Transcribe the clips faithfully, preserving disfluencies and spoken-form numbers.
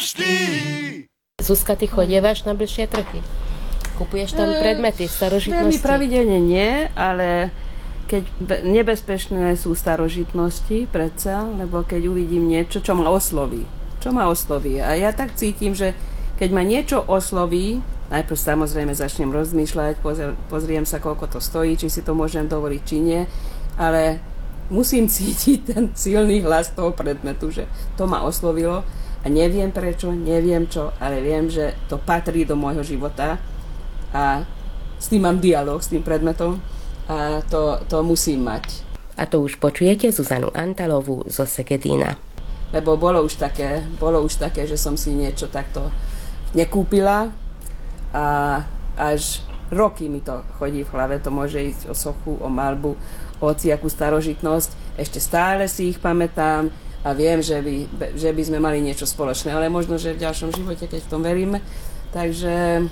navždy. Zuzka, ty chodievaš na bližšie trhy? Kupuješ tam predmety, starožitnosti? Veľmi pravidelne nie, ale keď nebezpečné sú starožitnosti, predsa, lebo keď uvidím niečo, čo ma osloví. Čo ma osloví. A ja tak cítim, že keď ma niečo osloví, najprv samozrejme začnem rozmýšľať, pozriem sa, koľko to stojí, či si to môžem dovoliť, či nie, ale musím cítiť ten silný hlas toho predmetu, že to ma oslovilo a neviem prečo, neviem čo, ale viem, že to patrí do môjho života a s tým mám dialog, s tým predmetom a to, to musím mať. A to už počujete Zuzanu Antalovú zo Segedína. Lebo bolo už také, bolo už také, že som si niečo takto nekúpila a až roky mi to chodí v hlave, to môže ísť o sochu, o malbu, o hociakú starožitnosť, ešte stále si ich pamätám a viem, že by, že by sme mali niečo spoločné, ale možno, že v ďalšom živote, keď v tom veríme. Takže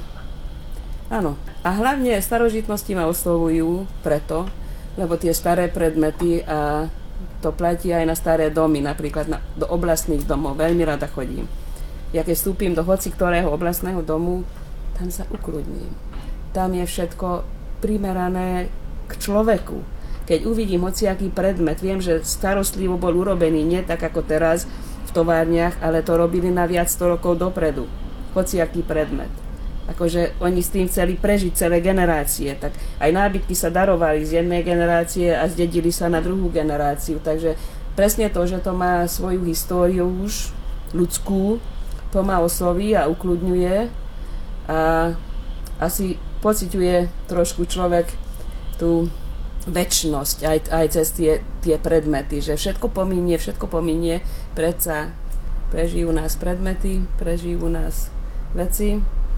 áno. A hlavne starožitnosti ma oslovujú preto, lebo tie staré predmety a to platí aj na staré domy, napríklad na, do oblastných domov, veľmi rada chodím. Ja keď vstúpim do hoci ktorého oblastného domu, tam sa ukludním. Tam je všetko primerané k človeku. Keď uvidím hociaký predmet, viem, že starostlivo bol urobený, nie tak ako teraz v továrniach, ale to robili na viac sto rokov dopredu. Hociaký predmet. Akože oni s tým chceli prežiť celé generácie, tak aj nábytky sa darovali z jednej generácie a zdedili sa na druhú generáciu. Takže presne to, že to má svoju históriu už ľudskú, to ma osloví a ukludňuje a asi pociťuje trošku človek tú večnosť aj, aj cez tie, tie predmety, že všetko pominie, všetko pominie, predsa prežijú nás predmety, prežijú nás veci,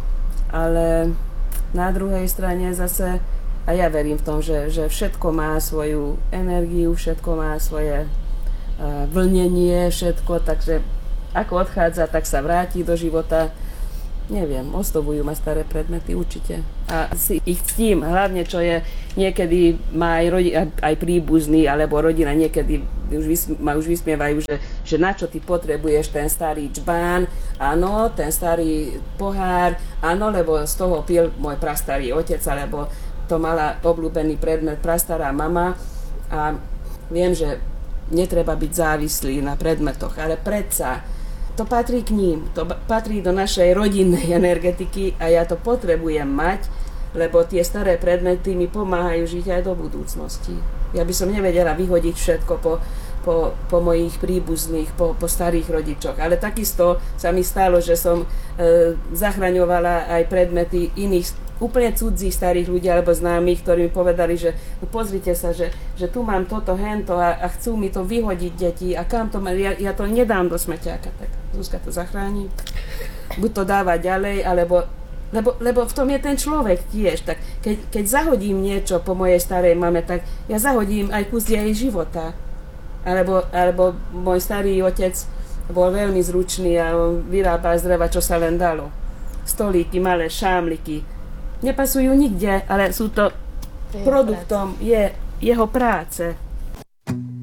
ale na druhej strane zase a ja verím v tom, že, že všetko má svoju energiu, všetko má svoje uh, vlnenie, všetko, takže ako odchádza, tak sa vráti do života. Neviem, oslovujú ma staré predmety určite. A si ich ctím, hlavne čo je, niekedy má aj, rodi, aj príbuzný, alebo rodina niekedy už vysm, ma už vysmievajú, že, že na čo ty potrebuješ ten starý džbán, áno, ten starý pohár, áno, lebo z toho pil môj prastarý otec, alebo to mala obľúbený predmet prastará mama a viem, že netreba byť závislý na predmetoch, ale predsa to patrí k ním, to patrí do našej rodinnej energetiky a ja to potrebujem mať, lebo tie staré predmety mi pomáhajú žiť aj do budúcnosti. Ja by som nevedela vyhodiť všetko po, po, po mojich príbuzných, po, po starých rodičoch, ale takisto sa mi stalo, že som e, zachraňovala aj predmety iných úplne cudzích starých ľudí alebo známych, ktorí mi povedali, že no pozrite sa, že, že tu mám toto, hento a, a chcú mi to vyhodiť deti a kam to má, ja, ja to nedám do smeťáka, tak Zuzka to zachráni. Buď to dáva ďalej, alebo lebo, lebo v tom je ten človek tiež, tak keď, keď zahodím niečo po mojej starej mame, tak ja zahodím aj kus jej života. Alebo, alebo môj starý otec bol veľmi zručný a on vyrábal z dreva, čo sa len dalo. Stolíky, malé šámliky. Nepasujú nikde, ale sú to produktom je jeho práce.